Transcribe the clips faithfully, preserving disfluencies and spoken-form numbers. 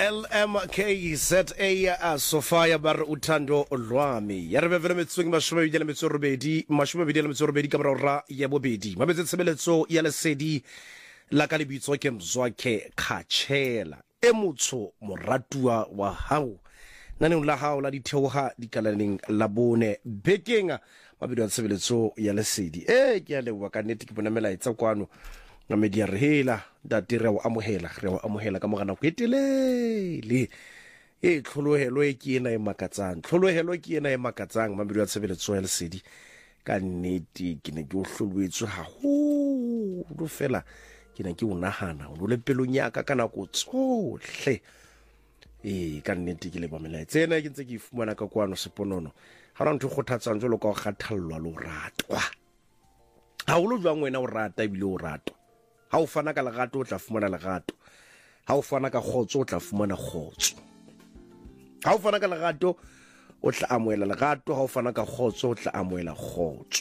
L M K set a uh, Sofia bar utando lwami ya re bevele metsweng mashome bidile metso robedi mashome bidile metso robedi ka morara ya bobedi mabetse tsebeletso ya lesedi la ka lebitso ke Mzwakhe Khatshela e motho moratua wa hao naneng la hao la ditheoha dikalaneng la bone bekenga mabido ya tsebeletso ya lesedi e ke ya lewa ka nete ke bona melaetsa kwano na media rehela da tire wa amohela re wa amohela ka mogana go etelele e tlholohelo e ke ena e makatsang tlholohelo ke ena e makatsang mabido ya tsebeletso ya lesedi ka nete ke ne ke o hlolwetswe ha ho do fela ke ne ke o nahana o le pelonya ka kana go tsohle e ka nnete ke le ba melaetsa tsena ke ntse ke ifumana ka kwano seponono ha ra ntho go thatsang jolo ka go kgathallwa lo ratwa ha o lo jwang wena o rata ebile o ratwa ha o fana ka legato o tla fumana legato ha o fana ka khotso o tla fumana khotso ha o fana ka legato o tla amoela legato ha o fana ka khotso o tla amoela khotso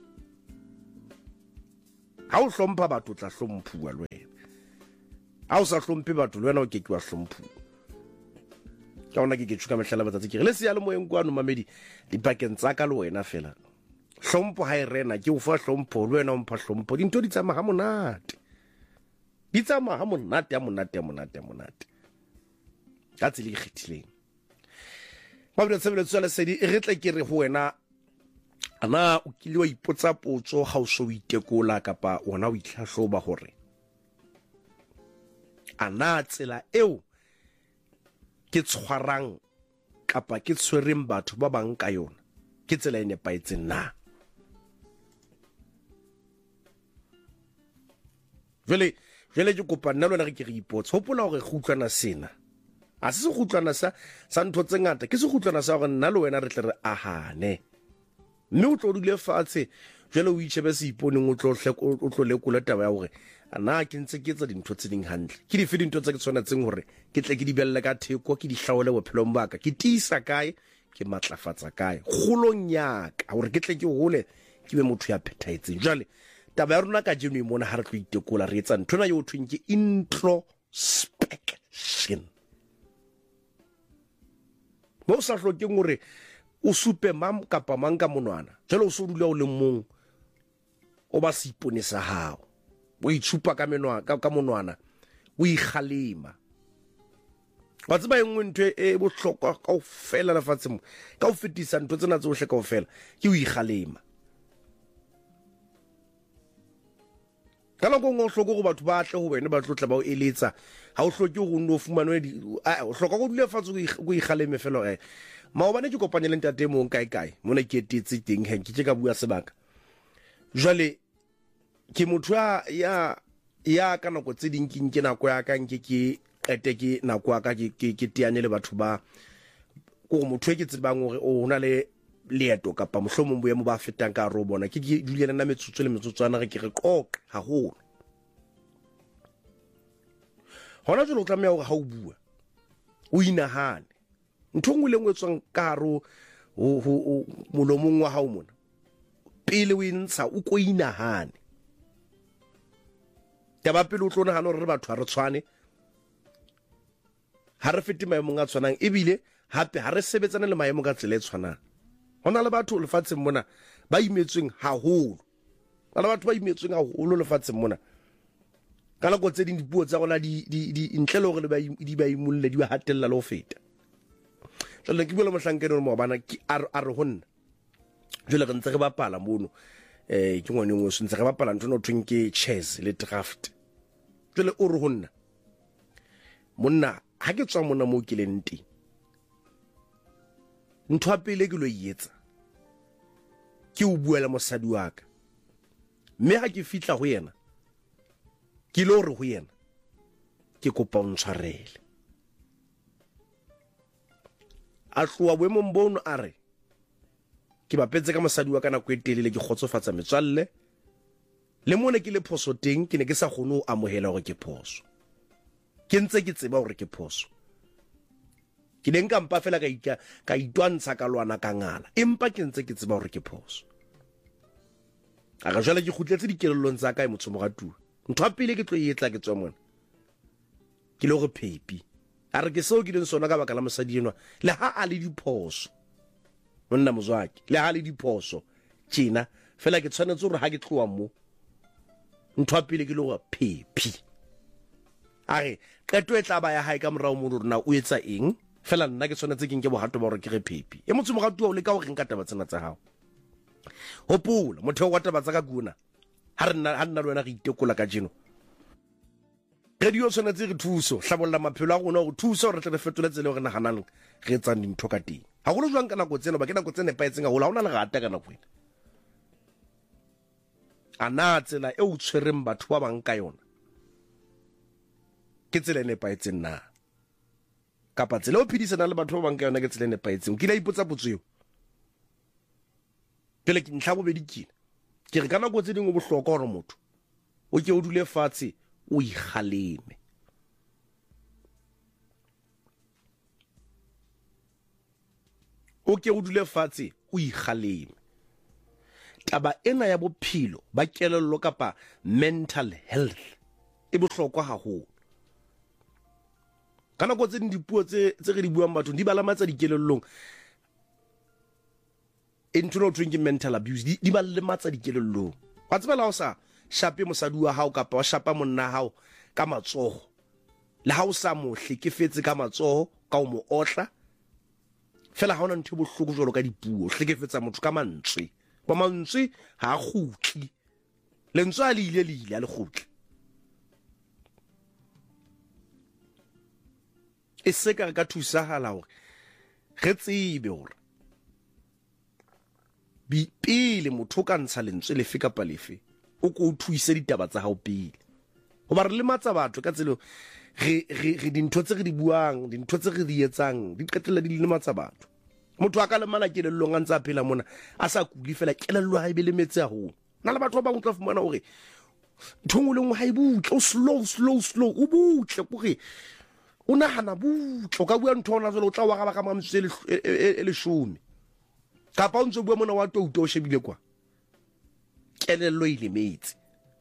ha o hlompha batho o tla hlomphuwa le wena ha o sa hlomphe batho le wena o ke ke wa hlomphuwa ka ona ke ke tshuka mehlela batsatsi ke re le se ya le moeng kwano mamedi dipakeng tsa ka le wena fela hlompo ha e rena ke o fa hlompo le wena o mpha hlompo dintho di tsama ha monate di tsama ha monate ha monate ha monate ha monate ka tsile ikgethileng mabele tsebeletso ya lesedi e re tle ke re ho wena ana o kile wa ipotsa potso ha o so o itekola kapa ona o itlhahloba hore ana tsela eo ke tshwarang kapa ke tshwereng batho ba bang ka yona ke tsela e nepaetseng na jele jele ke kopa nna lona re ke re ipotsa hopola hore go utlwana sena a se se go utlwana sa sa ntho tse ngata ke se go utlwana sa hore nna le wena re tle re ahane mme o tlo dile fatshe jele o itshebe se iponeng o tlo hle o tlo lekola taba ya hore ana ke ntse ke tsa dintho tse ding hantle ke di fedintho tse ke tshwanetseng hore ke tle ke di belle ka theko ke di hlawole bophelong ba ka ke tiisa kae ke matlafatsa kae kgolong yaka hore ke tle ke hole ke be motho ya phetaetseng jale taba ya rona ka jeno e mona ha re tlo itekola re etsa ntho na yo thweng ke introspection mo sa hlokeng hore o supe mam kapa mang ka monwana jalo o so dula o le mong o ba se iponesa hao o itshupa ka menwa ka ka monwana o ikhalema wa tseba engwe ntwe e bohlokwa ka o fela lefatshe mo ka o fetisa ntwe tsena tsohle ka o fela ke o ikhalema kana go ngo hloko go batho ba tle ho wena ba tlotla ba o eletsa ha o hloke go no fumanwe a o hloka go dule fatshe go ikhaleme fela eh maobane ke kopanye le ntate mo nkae kae mona ke etetse teng he ke ke ka bua sebaka jwale ke motho ya ya kana go tse ding ke nke nako ya ka nke ke ete ke nako ya ka ke ke tiane le batho ba go motho ke tsebang hore o hona le leeto kapa mohlomong boemo ba fetang ka ro bona ke ke dulele na metsotso le metsotswana re ke re qoqa ha holo hona jolo tla mea hore ha o bua o inahane ntho ngwe le ngwe tswang ka ro ho molomong wa hao mona pele o intsha o ko inahane taba pele o tlona hano re batho ha re tshwane ha re fete maemo a tshwanang ebile hape ha re sebetsana le maemo ka tsela e tshwanang hona le batho lefatsheng mona ba imetsweng haholo ba le batho ba imetsweng haholo lefatsheng mona kana go tse ding dipuo tsa gona di di ntle le gore ba di ba imulle di ba hatella le ho feta jalo ke bole mohlankene mo bana ke a re honna jole re ntse re bapala mono eh ke ngwane ngwe se ntse re bapala ntho no thweng ke chess le draft jole o re honna monna ha ke tswa mona mo ke le nti ntho a pele ke lo yetsa ke o buela mosadi wa ka mme ha ke fitla ho yena ke lo re ho yena ke kopa o ntshwarele a tloa boemo mbono a re ke bapetse ka mosadi wa kana go etelele ke khotsofatsa metswalle le mone ke le phoso teng ke ne ke sa gone o amohela gore ke phoso ke ntse ke tseba gore ke phoso ke ne nka mpa fela ka ika ka itwantsha ka lwana ka ngala empa ke ntse ke tseba gore ke phoso a ga jwale ke khutletse dikelellong tsa ka e motho mo gatua ntho a pele ke tlo e etla ke tswa mona ke le gore phepi a re ke seo ke leng sona ka baka la mosadi enwa le ha a le diphoso monna Mozwaki le ha le diphoso tjena fela ke tshwanetse hore ha ke tloa mo ntho a pele ke le go phephi a re qeto e tla ba ya hae ka morao mo rona o etsa eng fela nna ke tshwanetse ke nke bohato ba hore ke re phephi e motho mogatu o le ka go reng ka taba tsena tsa hao hopola motho wa taba tsa ka guna ha re nna ha nna le wena re itekola ka jeno radio tshwanetse re thuso hlabolla maphelo a rona go thusa hore re fetole tsele gore nahanang re etsa dintho ka teng ha go lo jwang ka nako tseno ba ke nako tsene pa etseng ga go la ona le gata ka nako ena ana tsela e o tshwereng batho ba bang ka yona ke tsela ne pa etseng na kapa tsela o phedisana le batho ba bang ka yona ke tsela ne pa etseng ke la ipotsa potso eo pele ke ntlha bo bedikile ke re kana go tse dingwe bohlokwa gore motho o ke o dule fatshe o ikgaleme o ke o dule fatshe o ikgaleme taba ena ya bophelo ba kelello kapa mental health e bohlokwa haholo kana go tse dipuo tse tse re di buang batho di balamatsa dikelellong into no drinking mental abuse di, di balamatsa dikelellong wa tsebela o sa shape mosadi wa hao kapa wa shapa monna hao ka matsoho le ha o sa mo hlekefetse ka matsoho ka o mo otla fela ha ona ntho bohloko jolo ka dipuo hlekefetsa motho ka mantswe ba mantswe ha khutli lentswe a le ile le ile a le khutli e se ka ka thusahala hore re tsebe hore bi pele motho ka ntsha lentswe le fika pa lefe o ko thuise ditaba tsa hao pele ho ba re le matsa batho ka tselo re re re dintho tse re di buang dintho tse re di etsang di qetella di le matsa batho motho a ka le mana kelello nga ntsa phela mona a sa kuli fela kelello ha e be le metse a ho na le batho ba bang tla fumana hore thongwe lengwe ha e butle o slow slow slow o butle gore o nahana butle ka bua ntho ona jole o tla wa ga ba ka mamtse le le shome kapa o ntse bua mona wa touto o shebile kwa kelello ile metsi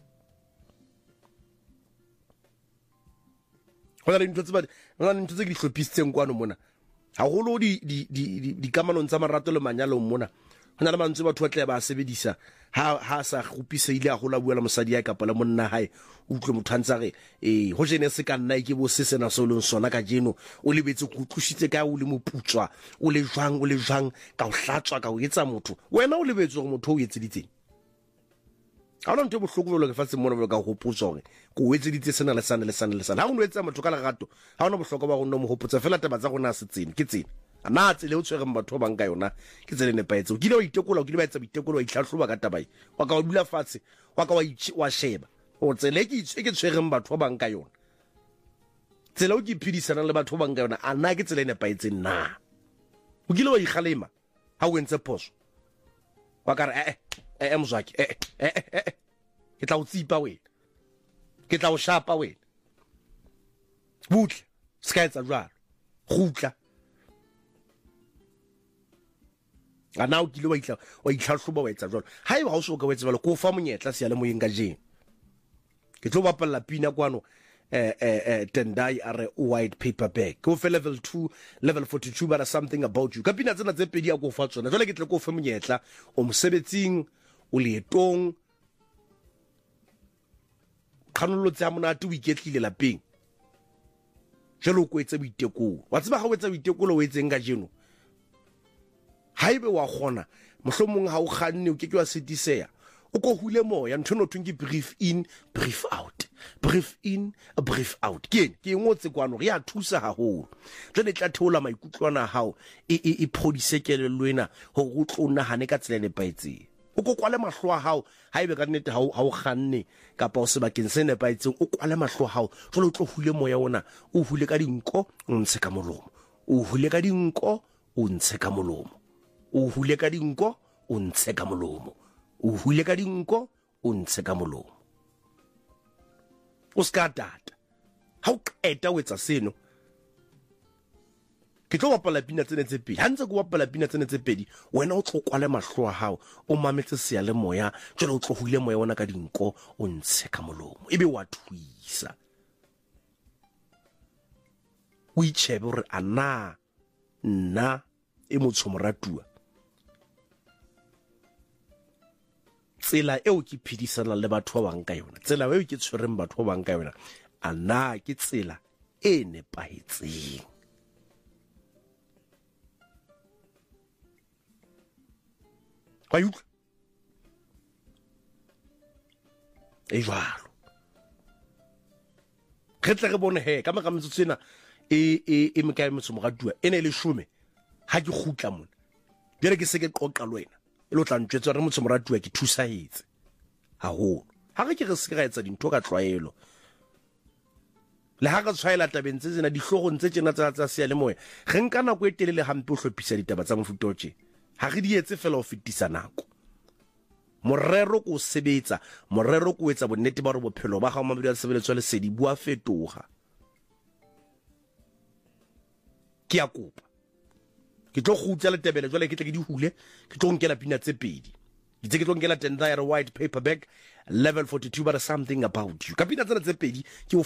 ho la ntho tse ba na ntho tse ke di hlophisitseng kwano mona ha go lo di di di di kamanong tsa marato le manyalo mona hona le mantse batho ba tla ba sebedisa ha ha sa gopisa ile a go la buela mosadi ya kapa le monna hae o utlwe motho antsa re eh ho jene se ka nna ke bo se sena so leng sona ka jeno o lebetse go tlushitse ka o le moputswa o le jwang o le jwang ka o hlatswa ka o etsa motho wena o lebetse gore motho o etseditseng ha ona ntho bohloko lo ke fatse mona ka go hopotsa gore go etseditse sena le sana le sana le sana ha o no etsa motho ka lerato ha ona bohloko ba go no mo hopotsa fela taba tsa gona se tsene ke tsene ana tsele o tshwere batho ba bang ka yona ke tsele ne paetse o kile o itekola o kile ba etsa bitekolo wa itlhahloba ka tabai wa ka o dula fatshe wa ka wa wa sheba o tsele ke itse ke tshwere batho ba bang ka yona tsele o ke phidisana le batho ba bang ka yona ana ke tsele ne paetse na o kile wa ikgalema ha o entse phoso wa ka re eh eh Mzwaki eh eh eh ke tla o tsipa wena ke tla o shapa wena butle ska etsa jwalo gutla ana o kile wa itla wa itlhahloba wa etsa jwalo ha e ba o so ka wetsa jwalo ko fa monyetla se ya le moyeng ka jeng ke tlo bapalla pina kwano eh eh Tendai are white paper bag go for level two level forty-two but something about you ka pina tsena tse pedi ya go fa tsona jwale ke tle go fa monyetla o mosebetsing o leetong khanolo tsa monate o iketlile lapeng jalo go etsa boitekolo wa tseba ga o etsa boitekolo o etseng ka jeno haibe wa gona mohlomong ha o kganne o ke ke wa setiseya o go hule moya ntho no thungi breathe in breathe out breathe in breathe out ke ke ngotse kwano re a thusa haholo jone tla theola maikutlwana hao e e phodisekele lwena ho go tlona hane ka tselene paetseng o go kwale mahlo a hao haibe ka nnete ha o kganne kapa o sebakeng se nepaetseng o kwale mahlo a hao jole o tlo hule moya ona o hule ka dinko o ntshe ka molomo o hule ka dinko o ntshe ka molomo o hule ka dinko o ntshe ka molomo o hule ka dinko o ntshe ka molomo o ska data ha o qeta o etsa seno ke tlo bapala pina tsene tse pedi ha ntse go bapala pina tsene tse pedi wena o tlo kwale mahlo a hao o mametse se le moya jole o tlo hule moya wona ka dinko o ntshe ka molomo ebe wa thuisa o itshebe hore ana nna e motsho moratuwa tsela eo ke phedisana le batho ba bang ka yona, tsela eo ke tshwereng batho ba bang ka yona, ana ke tsela e nepahetseng. Wa utlwa? E jwalo. Re tle re bone he ka maka metsotso ena e e e mekae motho moratuwa ene le shome ha ke khutla mona. Bere ke se ke qoqa le wena. E lo tla ntjwetsa re motho moratuwa ke thusahetse. Haholo. Ha re ke re se ka etsa dintho ka tlwaelo. Le ha ka tshwaela tabeng tse tsena dihlogo ntse tsena tsa tsa sia le moya. Re nka nako e telele hampe o hlophisa ditaba tsa mofuta o tje. Ha re di etse fela o fetisa nako. Morero ko sebetsa, morero ko etsa bonnete ba re bophelo ba ga mabedi a sebeletswa le sedi bua fetoga. Ke a kopa. Ke tlo khutla le tebele jwale ke tle ke di hule, ke tlo nkela pina tse pedi. Ke tse ke tlo nkela tenda ya white paperback level forty-two but something about you. Ka pina tsena tse pedi ke